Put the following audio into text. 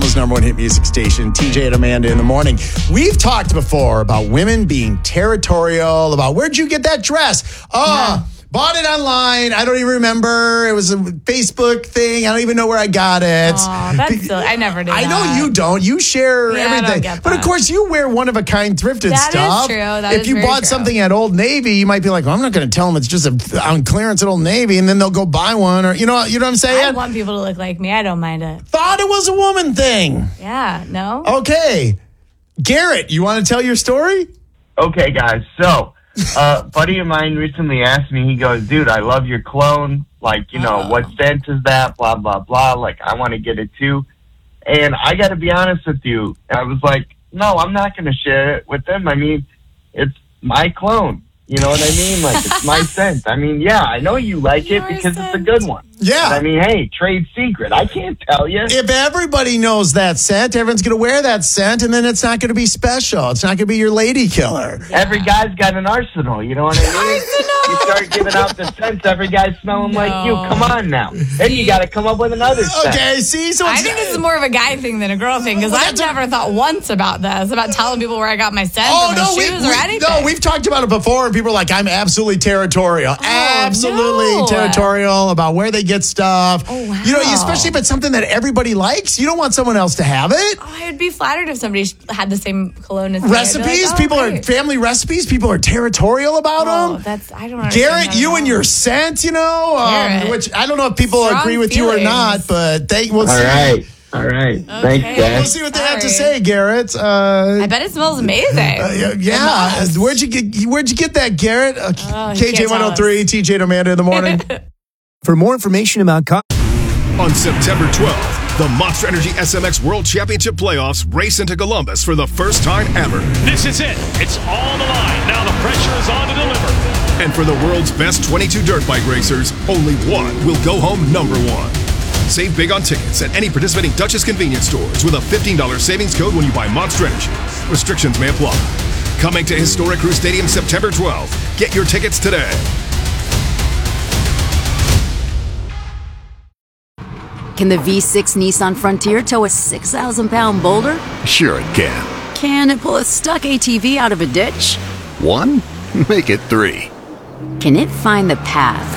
Toronto's number one hit music station, TJ and Amanda in the morning. We've talked before about women being territorial, about where'd you get that dress? Bought it online. I don't even remember. It was a Facebook thing. I don't even know where I got it. Oh, that's silly. I never did I that. know you don't. You share everything. I don't get but of that. course, you wear one-of-a-kind thrifted That stuff. is true. That if is you very bought true. something at Old Navy, you might be like, well, I'm not going to tell them it's just on clearance at Old Navy, and then they'll go buy one. Or you know what I'm saying? I want people to look like me. I don't mind it. Thought it was a woman thing. Yeah, no? Okay. Garrett, you want to tell your story? Okay, guys. So, a buddy of mine recently asked me, he goes, dude, I love your cologne. Like, you know, what scent is that? Blah, blah, blah. Like, I want to get it too. And I got to be honest with you. I was like, no, I'm not going to share it with them. I mean, it's my cologne. You know what I mean? Like, it's my scent. I mean, yeah, I know you like it Your because scent. it's a good one. Yeah. But I mean, hey, trade secret. I can't tell you. If everybody knows that scent, everyone's going to wear that scent, and then it's not going to be special. It's not going to be your lady killer. Every guy's got an arsenal, you know what I mean? You start giving out the scents, every guy's smelling like you. Come on now. Then you got to come up with another scent. Okay, see? So I it's- think this is more of a guy thing than a girl thing because I've never thought once about this, about telling people where I got my scent or my shoes or anything. No, we've talked about it before, and people are like, I'm absolutely territorial. Absolutely no. territorial about where they get stuff. Oh, wow. You know, especially if it's something that everybody likes. You don't want someone else to have it. Oh, I would be flattered if somebody had the same cologne as me. I'd be Recipes, like, people great. are family recipes. People are territorial about Oh, them. that's, I don't understand. Garrett, you and your scent, you know, Garrett. which I don't know if people Strong agree with you or feelings. not, but we'll see. All right. Thanks, Okay. We'll guys. see what they have to Sorry. say, Garrett. I bet it smells amazing. Yeah. Where'd you get that, Garrett? you can't KJ 103, TJ and Amanda in the morning. For more information about On September 12th, the Monster Energy SMX World Championship Playoffs race into Columbus for the first time ever. This is it. It's all on the line. Now the pressure is on to deliver. And for the world's best 22 dirt bike racers, only one will go home number one. Save big on tickets at any participating Duchess convenience stores with a $15 savings code when you buy Monster Energy. Restrictions may apply. Coming to Historic Crew Stadium September 12th. Get your tickets today. Can the V6 Nissan Frontier tow a 6,000-pound boulder? Sure it can. Can it pull a stuck ATV out of a ditch? One? Make it three. Can it find the path